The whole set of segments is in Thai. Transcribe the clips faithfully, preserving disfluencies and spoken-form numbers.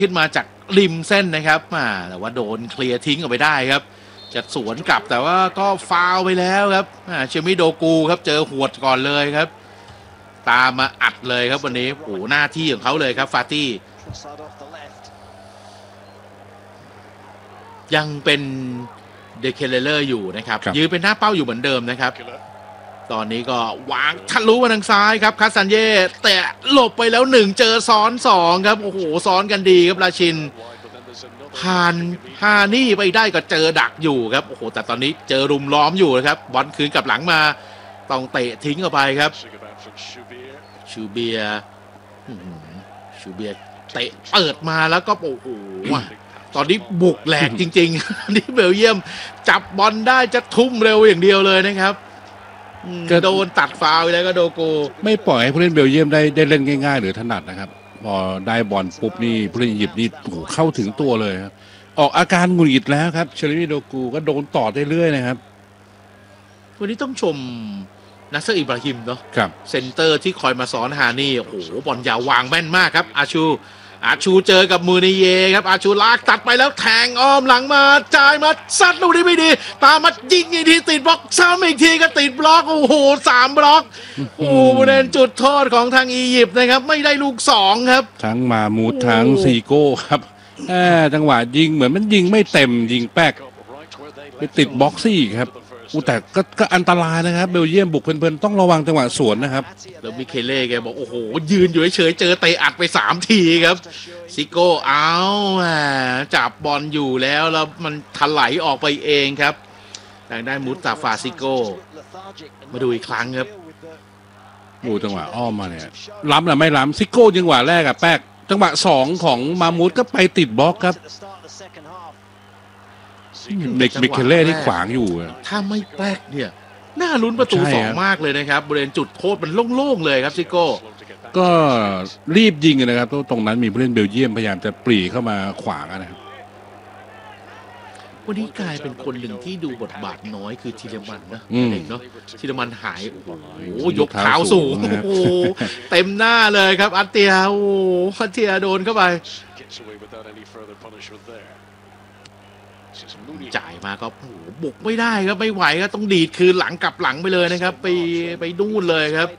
ขึ้นมาจากริมเส้นนะครับแต่ว่าโดนเคลียร์ทิ้งออกไปได้ครับจะสวนกลับแต่ว่าก็ฟาวไปแล้วครับเชมิโดกูครับเจอหวดก่อนเลยครับตามมาอัดเลยครับวันนี้โอ้หน้าที่ของเขาเลยครับฟาตี้ยังเป็นเดเคเลอร์อยู่นะครับยืนเป็นหน้าเป้าอยู่เหมือนเดิมนะครับตอนนี้ก็วางทะลุมาทางซ้ายครับคาซันเย่แต่หลบไปแล้วหนึ่งเจอซ้อนสองครับโอ้โหซ้อนกันดีครับราชินผ่านฮานี่ไปได้ก็เจอดักอยู่ครับโอ้โหแต่ตอนนี้เจอรุมล้อมอยู่นะครับบอลคืนกลับหลังมาต้องเตะทิ้งออกไปครับชูเบียชูเบียเตะเปิดมาแล้วก็โอ้โหตอนนี้บุกแหลกจริงๆนี่เบลเยียมจับบอลได้จะทุ่มเร็วอย่างเดียวเลยนะครับโดนตัดฟาวล์แล้วก็โดโกไม่ปล่อยให้ผู้เล่นเบลเยียมได้ได้เล่นง่ายๆหรือถนัดนะครับพอได้บอลปุ๊บนี่ผู้เล่นอียิปต์นี่โอ้โหเข้าถึงตัวเลยครับออกอาการหงุดหงิดแล้วครับเชลิมิโดกูก็โดนต่อได้เรื่อยนะครับวันนี้ต้องชมนัสเซอร์อิบราฮิมเนาะครับเซนเตอร์ที่คอยมาสอนฮานี่โอ้โหบอลยาววางแม่นมากครับอาชูอาชูเจอกับมูนิเยครับอาชูลากตัดไปแล้วแทงอ้อมหลังมาจ่ายมาซัดลูกนี้ไม่ดีตามมายิงอีกทีติดบล็อกซ้ำอีกทีก็ติดบล็อกโอ้โหสามบล็อกโอ้ประเด็นจุดโทษของทางอียิปต์นะครับไม่ได้ลูกสองครับทั้งมามูดทั้งซีโก้ครับจังหวะยิงเหมือนมันยิงไม่เต็มยิงแป๊กไปติดบล็อกซี่ครับอู้แต่ก็ก็อันตรายนะครับเบลเยียมบุกเพลินๆต้องระวังจังหวะสวนนะครับแล้วมิเคเล่แกบอกโอ้โหยืนอยู่เฉยๆเจอเตะอัดไปสามทีครับซิโก้เอาจับบอลอยู่แล้วแล้วมันถลายออกไปเองครับทางด้านมุตตาฟาซิโก้มาดูอีกครั้งครับดูจังหวะอ้อมมาเนี่ยล้ำหรือไม่ล้ำซิโก้จังหวะแรกอะแป๊กจังหวะสองของมามูดก็ไปติดบล็อกครับเด็กมิเคเล่ที่ขวางอยู่ถ้าไม่แป๊กเนี่ยน่าลุ้นประตูสองมากเลยนะครับบริเวณจุดโทษมันโล่งๆเลยครับซิโก้ก็รีบยิงนะครับตรงนั้นมีผู้เล่นเบลเยียมพยายามจะปรีเข้ามาขวางนะครับวันนี้กลายเป็นคนหนึ่งที่ดูบทบาทน้อยคือธีรมันนะเด็กเนาะธีรมันหายโอ้โหยกเท้าสูงโอ้โหเต็มหน้าเลยครับอัตเตียโอ้อัตเตียโดนเข้าไปจ่ายมาก็โอ้โหบุกไม่ได้ครับไม่ไหวก็ต้องดีดคืนหลังกลับหลังไปเลยนะครับไปไปนู่นเลยครับ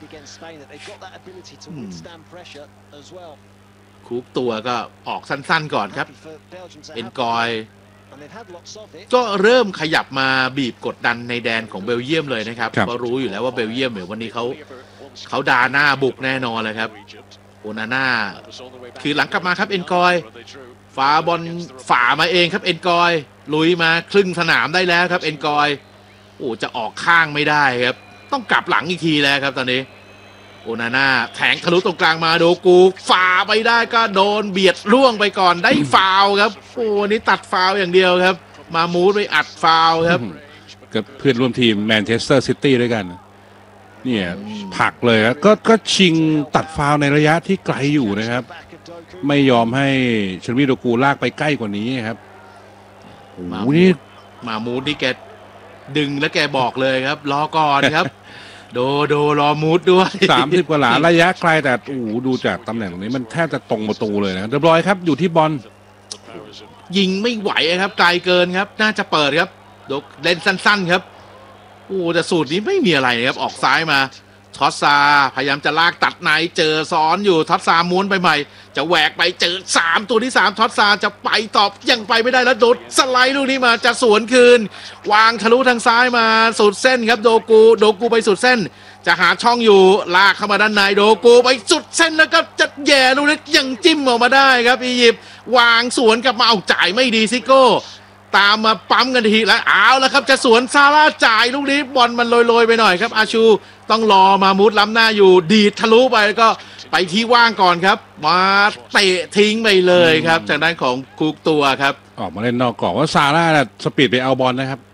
คุกตัวก็ออกสั้นๆก่อนครับเอ็นกอยก็เริ่มขยับมาบีบกดดันในแดนของเบลเยียมเลยนะครับเพราะรู้อยู่แล้วว่าเบลเยียมเนี่ยวันนี้เขาเขาดาหน้าบุกแน่นอนเลยครับโอนาน่าคือหลังกลับมาครับเอ็นกอยฝาบอลฝ่ามาเองครับเอ็นกอยลุยมาครึ่งสนามได้แล้วครับเอ็นกอยโอ้จะออกข้างไม่ได้ครับต้องกลับหลังอีกทีแล้วครับตอนนี้โอนาน่าแทงทะลุตรงกลางมาโดกูฝ่าไปได้ก็โดนเบียดล่วงไปก่อนได้ฟาวครับโอ้นี่ตัดฟาวอย่างเดียวครับมามูดไปอัดฟาวครับกับเพื่อนร่วมทีมแมนเชสเตอร์ซิตี้ด้วยกันเนี่ยผลักเลยครับก็ก็ชิงตัดฟาวในระยะที่ไกลอยู่นะครับไม่ยอมให้เชลวีโดกูลากไปใกล้กว่านี้ครับโอ้โหนี่มามูดนี่แกดึงแล้วแกบอกเลยครับรอก่อนครับโดโดรอมูดด้วยสามสิบกว่าหลาระยะไกลแต่โอ้โหดูจากตำแหน่งตรงนี้มันแทบจะตรงประตูเลยนะเรียบร้อยครับอยู่ที่บอลยิงไม่ไหวครับไกลเกินครับน่าจะเปิดครับดกเล่นสั้นๆครับโอ้แต่สูตรนี้ไม่มีอะไรครับออกซ้ายมาท็อตซาพยายามจะลากตัดในเจอซ้อนอยู่ท็อตซาม้วนไปใหม่จะแหวกไปเจอสามตัวที่สามท็อตซาจะไปตอบยังไปไม่ได้แล้วโดดสไลด์ลูกนี้มาจะสวนคืนวางทะลุทางซ้ายมาสุดเส้นครับโดกูโดกูไปสุดเส้นจะหาช่องอยู่ลากเข้ามาด้านในโดกูไปสุดเส้นแล้วก็จะแย่ลูกนี้ยังจิ้มออกมาได้ครับอียิปต์วางสวนกลับมาเอาจ่ายไม่ดีซิโก้ตามมาปั๊มกันทีแล้วเอาแล้วครับจะสวนซาร่าจ่ายลูกนี้บอลมันโรยๆไปหน่อยครับอาชูต้องรอมามุดล้ำหน้าอยู่ดีดทะลุไปแล้วก็ไปที่ว่างก่อนครับมาเตะทิ้งไปเลยครับจากด้านของคุกตัวครับออกมาเล่นนอกกรอบว่าซาร่าสปีดไปเอาบอลนะครับ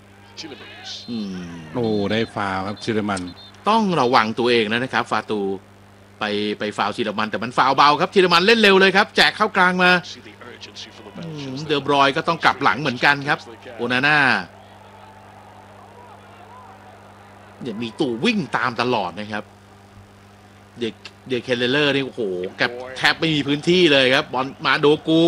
โอ้ได้ฟาวครับชิลมันต้องระวังตัวเองนะครับฟาตูไปไปฟาวชิลมันแต่มันฟาวเบาครับชิลมันเล่นเร็วเลยครับแจกเข้ากลางมาเดอบรอยก็ต้องกลับหลังเหมือนกันครับโอนาน่าเนี่ยมีตู่วิ่งตามตลอดนะครับเด็กเดียเคเลเลอร์นี่โอ้โหแกแทบไม่มีพื้นที่เลยครับบอลมาโดกู